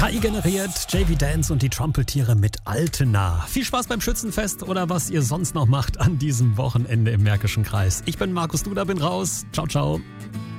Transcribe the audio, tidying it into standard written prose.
KI generiert, JV Dance und die Trampeltiere mit Altena. Viel Spaß beim Schützenfest oder was ihr sonst noch macht an diesem Wochenende im Märkischen Kreis. Ich bin Markus Duda, bin raus. Ciao, ciao.